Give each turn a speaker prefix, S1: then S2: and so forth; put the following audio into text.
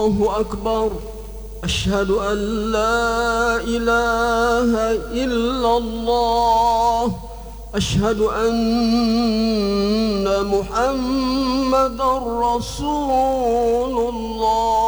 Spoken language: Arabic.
S1: الله أكبر. أشهد أن لا إله إلا الله. أشهد أن محمدًا رسول الله.